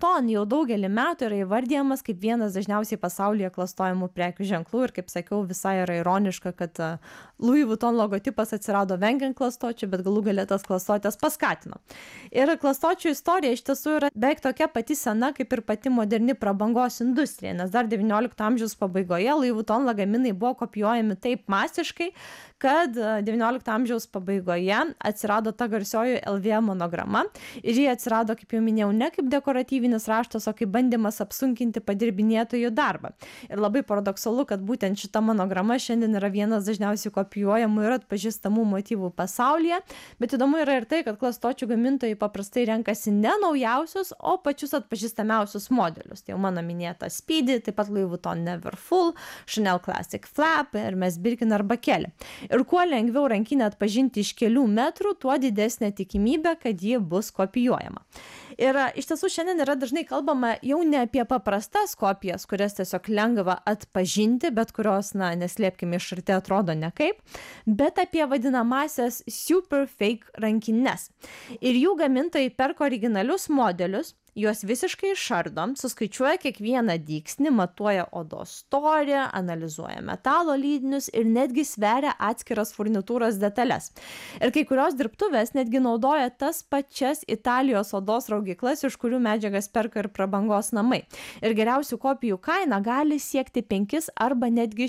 Vuitton jau daugelį metų yra įvardijamas kaip vienas dažniausiai pasaulyje klastojamų prekių ženklų ir, kaip sakiau, visai yra ironiška, kad Louis Vuitton logotipas atsirado vengiant klastočių, bet galų gale tas klastotės paskatino. Ir klastočių istorija iš tiesų yra beveik tokia pati sena, kaip ir pati moderni prabangos industrija, nes dar XIX amžiaus pabaigoje Louis Vuitton lagaminai buvo kopijuojami taip masiškai, kad XIX amžiaus pabaigoje atsirado ta garsioji LV monograma ir ji atsirado, kaip jau minėjau, ne kaip dekoratyvinis raštas, o kaip bandymas apsunkinti padirbinėtojų darbą. Ir labai paradoksalu, kad būtent šita monograma šiandien yra vienas dažniausiai kopijuojamų ir atpažįstamų motyvų pasaulyje, bet įdomu yra ir tai, kad klastočių gamintojai paprastai renkasi ne naujausius, o pačius atpažįstamiausius modelius. Tai jau mano minėta Speedy, taip pat Louis Vuitton Neverfull, Chanel Classic Flap, Hermes Birkin arba Kelly. Ir kuo lengviau rankinę atpažinti iš kelių metrų, tuo didesnė tikimybė, kad ji bus kopijuojama. Ir iš tiesų šiandien yra dažnai kalbama jau ne apie paprastas kopijas, kurias tiesiog lengva atpažinti, bet kurios, neslėpkime, iš arti atrodo nekaip, bet apie vadinamasias super fake rankines. Ir jų gamintojai perka originalius modelius, juos visiškai išardo, suskaičiuoja kiekvieną dygsnį, matuoja odos storį, analizuoja metalo lydinius ir netgi sveria atskiras furnitūros detalės. Ir kai kurios dirbtuvės netgi naudoja tas pačias Italijos odos raugyklas, iš kurių medžiagas perka ir prabangos namai. Ir geriausių kopijų kaina gali siekti 5 arba netgi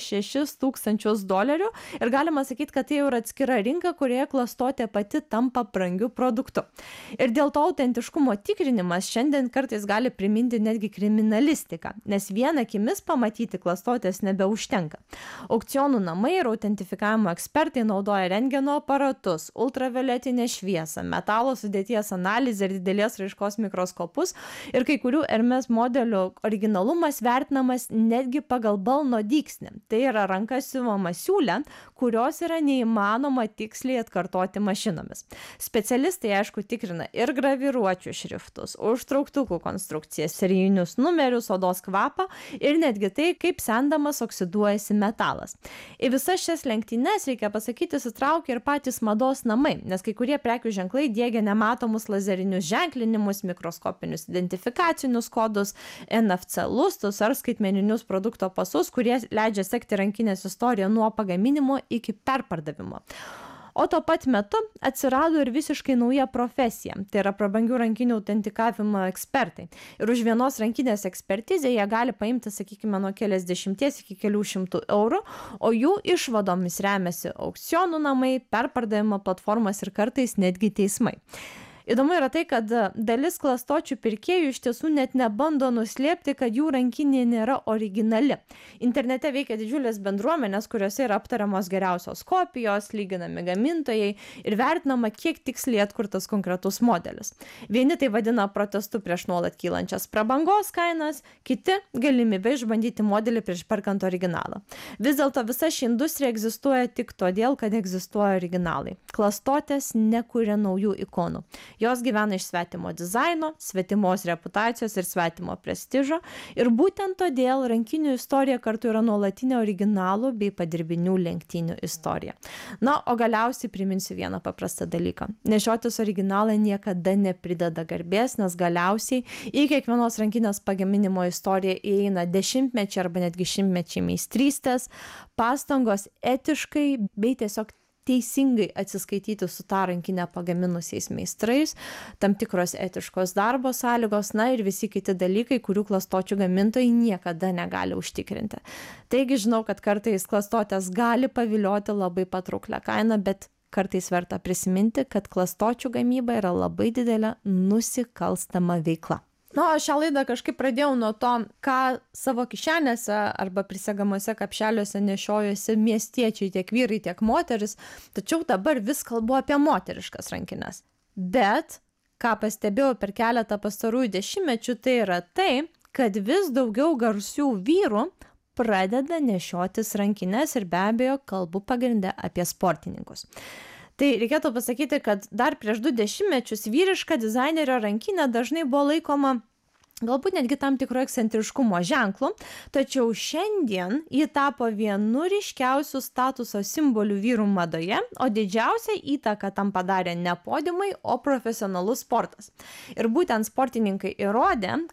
$6,000 ir galima sakyti, kad tai jau yra atskira rinka, kurioje klastotė pati tampa brangiu produktu. Ir dėl to autentiškumo tikrinimas šiandien kartais gali priminti netgi kriminalistiką, nes vien akimis pamatyti klastotės nebeužtenka. Aukcionų namai ir autentifikavimo ekspertai naudoja rentgeno aparatus, ultravioletinę šviesą, metalo sudėties analizę ir didelės raiškos mikroskopus ir kai kurių Hermes modelių originalumas vertinamas netgi pagal balno dygsnį. Tai yra ranka siuvama siūlė, kurios yra neįmanoma tiksliai atkartoti mašinomis. Specialistai, aišku, tikrina ir graviruočių šriftus, užtrauktukų konstrukcijas, serijinius numerius, odos kvapą ir netgi tai, kaip sendamas oksiduojasi metalas. Į visas šias lenktynes, reikia pasakyti, sutraukia ir patys mados namai, nes kai kurie prekių ženklai diegia nematomus lazerinius ženklinimus, mikroskopinius identifikacinius kodus, NFC lustus ar skaitmeninius produkto pasus, kurie leidžia sekti rankinės istoriją nuo pagaminimo iki perpardavimo. O tuo pat metu atsirado ir visiškai nauja profesija, tai yra prabangių rankinių autentikavimo ekspertai. Ir už vienos rankinės ekspertizę jie gali paimti, sakykime, nuo keliasdešimties iki kelių šimtų eurų, o jų išvadomis remiasi aukcionų namai, perpardavimo platformas ir kartais netgi teismai. Įdomu yra tai, kad dalis klastočių pirkėjų iš tiesų net nebando nuslėpti, kad jų rankinė nėra originali. Internete veikia didžiulės bendruomenės, kuriuose yra aptariamos geriausios kopijos, lyginami gamintojai ir vertinama, kiek tiksliai atkurtas konkretus modelis. Vieni tai vadina protestu prieš nuolat kylančias prabangos kainas, kiti galimybę išbandyti modelį prieš perkant originalą. Vis dėlto visa ši industrija egzistuoja tik todėl, kad egzistuoja originalai. Klastotės nekuria naujų ikonų. Jos gyvena iš svetimo dizaino, svetimos reputacijos ir svetimo prestižo ir būtent todėl rankinių istorija kartu yra nuolatinė originalų bei padirbinių lenktynių istorija. O galiausiai priminsiu vieną paprastą dalyką. Nešiotis originalą niekada neprideda garbės, nes galiausiai į kiekvienos rankinės pagaminimo istoriją įeina dešimtmečiai arba netgi šimtmečiai meistrystės, pastangos etiškai bei tiesiog teisingai atsiskaityti su tą rankinę pagaminusiais meistrais, tam tikros etiškos darbo sąlygos, ir visi kiti dalykai, kurių klastočių gamintojai niekada negali užtikrinti. Taigi žinau, kad kartais klastotės gali pavilioti labai patrauklią kainą, bet kartais verta prisiminti, kad klastočių gamyba yra labai didelė nusikalstama veikla. O šią laidą kažkaip pradėjau nuo to, ką savo kišenėse arba prisegamuose kapšeliuose nešiojosi miestiečiai, tiek vyrai, tiek moteris, tačiau dabar vis kalbu apie moteriškas rankines. Bet, ką pastebėjau per keletą pastarųjų dešimtmečių, tai yra tai, kad vis daugiau garsių vyrų pradeda nešiotis rankines ir be abejo kalbu pagrinde apie sportininkus. Tai reikėtų pasakyti, kad dar prieš 2 dešimtmečius vyriška dizainerio rankinė dažnai buvo laikoma galbūt netgi tam tikro ekscentriškumo ženklu, tačiau šiandien ji tapo vienu ryškiausių statuso simbolių vyrų madoje, o didžiausią įtaką tam padarė ne podiumai, o profesionalus sportas. Ir būtent sportininkai įrodė,